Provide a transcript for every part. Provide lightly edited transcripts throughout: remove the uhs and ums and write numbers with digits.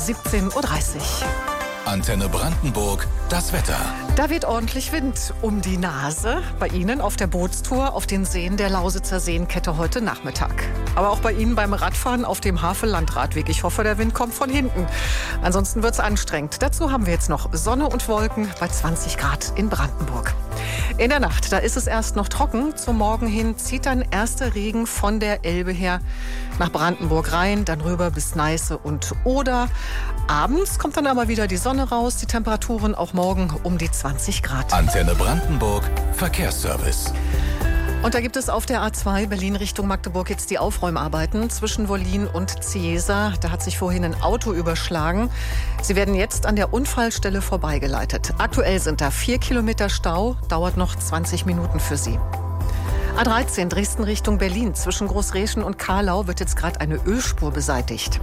17:30 Uhr. Antenne Brandenburg, das Wetter. Da weht ordentlich Wind um die Nase. Bei Ihnen auf der Bootstour auf den Seen der Lausitzer Seenkette heute Nachmittag. Aber auch bei Ihnen beim Radfahren auf dem Havel-Landradweg. Ich hoffe, der Wind kommt von hinten. Ansonsten wird es anstrengend. Dazu haben wir jetzt noch Sonne und Wolken bei 20 Grad in Brandenburg. In der Nacht, da ist es erst noch trocken. Zum Morgen hin zieht dann erster Regen von der Elbe her nach Brandenburg rein, dann rüber bis Neiße und Oder. Abends kommt dann aber wieder die Sonne raus. Die Temperaturen auch morgen um die 20 Grad. Antenne Brandenburg, Verkehrsservice. Und da gibt es auf der A2 Berlin Richtung Magdeburg jetzt die Aufräumarbeiten zwischen Wollin und Ciesa. Da hat sich vorhin ein Auto überschlagen. Sie werden jetzt an der Unfallstelle vorbeigeleitet. Aktuell sind da 4 Kilometer Stau, dauert noch 20 Minuten für Sie. A13 Dresden Richtung Berlin zwischen Großreschen und Karlau wird jetzt gerade eine Ölspur beseitigt.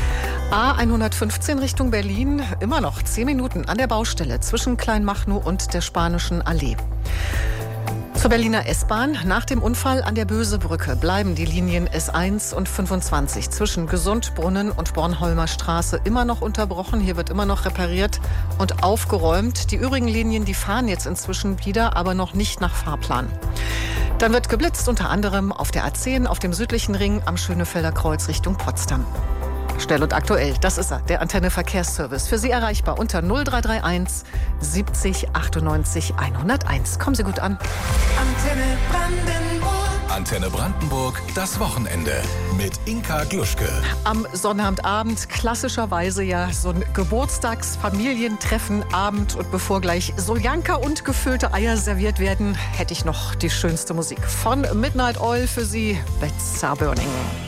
A115 Richtung Berlin, immer noch 10 Minuten an der Baustelle zwischen Kleinmachnow und der Spanischen Allee. Zur Berliner S-Bahn. Nach dem Unfall an der Bösebrücke bleiben die Linien S1 und 25 zwischen Gesundbrunnen und Bornholmer Straße immer noch unterbrochen. Hier wird immer noch repariert und aufgeräumt. Die übrigen Linien, die fahren jetzt inzwischen wieder, aber noch nicht nach Fahrplan. Dann wird geblitzt, unter anderem auf der A10, auf dem südlichen Ring am Schönefelder Kreuz Richtung Potsdam. Schnell und aktuell, das ist er, der Antenne Verkehrsservice. Für Sie erreichbar unter 0331 70 98 101. Kommen Sie gut an. Antenne Brandenburg. Antenne Brandenburg, das Wochenende mit Inka Gluschke. Am Sonnabendabend klassischerweise ja so ein Geburtstagsfamilientreffen-Abend. Und bevor gleich Soljanka und gefüllte Eier serviert werden, hätte ich noch die schönste Musik von Midnight Oil für Sie, Beds Are Burning.